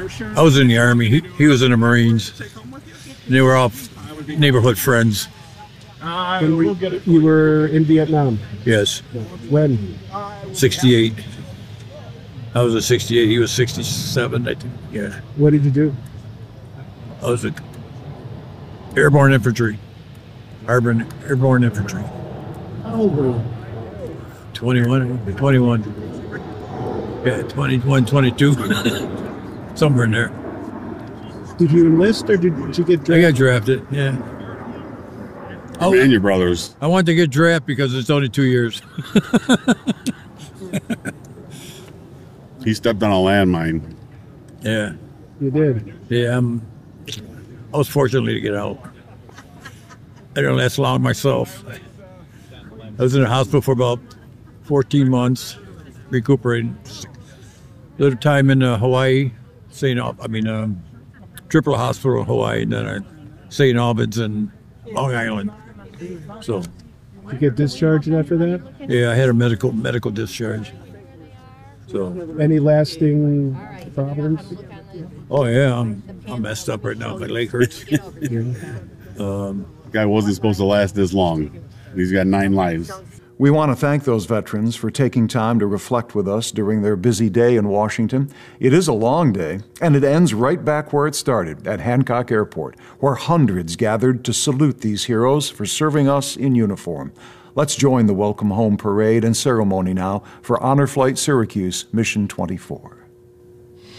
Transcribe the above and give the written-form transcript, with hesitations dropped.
I was in the Army. He was in the Marines. They were all neighborhood friends. You were in Vietnam? Yes. When? 68. I was a 68. He was 67, I think. Yeah. What did you do? I was a airborne infantry. Airborne infantry. Oh, 21. Yeah, 21, 22. Somewhere in there. did you enlist or did you get I drafted? got drafted, yeah. Oh, and your brothers. I wanted to get drafted because it's only 2 years. He stepped on a landmine. Yeah. You did. Yeah, I was fortunate to get out. I didn't last long myself. I was in the hospital for about 14 months, recuperating. A little time in Hawaii, Tripoli Hospital in Hawaii, and then St. Albans and Long Island. So, Did you get discharged after that? yeah, I had a medical discharge. So, Any lasting problems? oh yeah, I'm messed up right now. My leg hurts. The guy wasn't supposed to last this long. He's got 9 lives. We want to thank those veterans for taking time to reflect with us during their busy day in Washington. It is a long day, and it ends right back where it started, at Hancock Airport, where hundreds gathered to salute these heroes for serving us in uniform. Let's join the Welcome Home Parade and ceremony now for Honor Flight Syracuse Mission 24.